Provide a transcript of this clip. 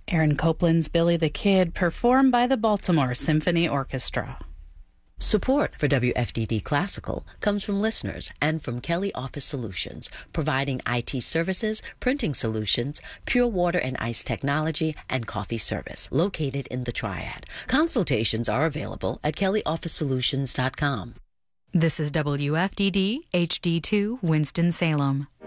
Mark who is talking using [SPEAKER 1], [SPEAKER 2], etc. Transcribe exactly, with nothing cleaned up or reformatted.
[SPEAKER 1] Aaron Copland's Billy the Kid, performed by the Baltimore Symphony Orchestra.
[SPEAKER 2] Support for W F D D Classical comes from listeners and from Kelly Office Solutions, providing I T services, printing solutions, pure water and ice technology, and coffee service, located in the Triad. Consultations are available at kelly office solutions dot com.
[SPEAKER 3] This is W F D D H D two Winston-Salem.